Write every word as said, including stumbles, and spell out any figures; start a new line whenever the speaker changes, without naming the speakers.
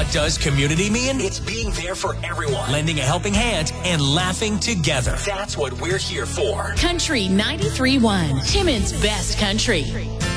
What does community mean? It's being there for everyone, lending a helping hand, and laughing together. That's what we're here for.
Country ninety-three point one, Timmins Best Country.